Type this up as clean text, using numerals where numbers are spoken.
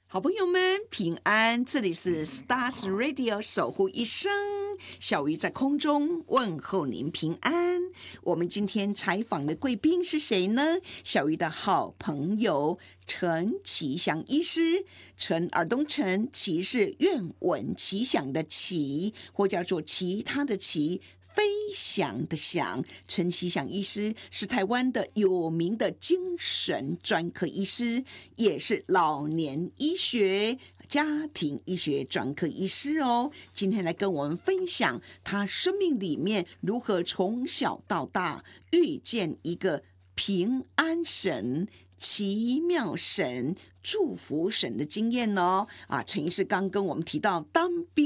好朋友们平安，这里是 Stars Radio 守护一生，小鱼在空中问候您平安。我们今天采访的贵宾是谁呢？小鱼的好朋友陈其祥医师，陈耳东陈，其是愿闻其详的其，或叫做其他的其，飞翔的翔。陈其祥医师是台湾的有名的精神专科医师，也是老年医学、家庭医学专科医师哦。今天来跟我们分享他生命里面如何从小到大遇见一个平安神、奇妙神、祝福神的经验哦。陈医师刚跟我们提到当兵